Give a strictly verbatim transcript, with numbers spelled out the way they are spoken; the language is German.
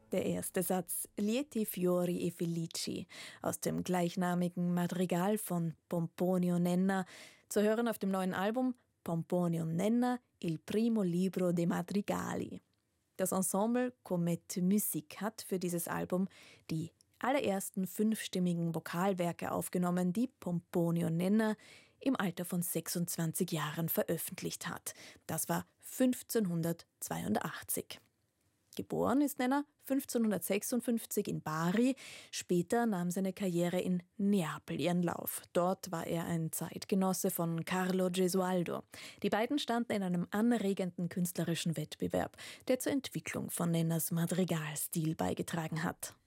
Der erste Satz Lieti fiori e felici aus dem gleichnamigen Madrigal von Pomponio Nenna, zu hören auf dem neuen Album Pomponio Nenna, il primo libro de madrigali. Das Ensemble Comette Musique hat für dieses Album die allerersten fünfstimmigen Vokalwerke aufgenommen, die Pomponio Nenna im Alter von sechsundzwanzig Jahren veröffentlicht hat. Das war fünfzehnhundertzweiundachtzig. Geboren ist Nenna fünfzehnhundertsechsundfünfzig in Bari. Später nahm seine Karriere in Neapel ihren Lauf. Dort war er ein Zeitgenosse von Carlo Gesualdo. Die beiden standen in einem anregenden künstlerischen Wettbewerb, der zur Entwicklung von Nennas Madrigalstil beigetragen hat.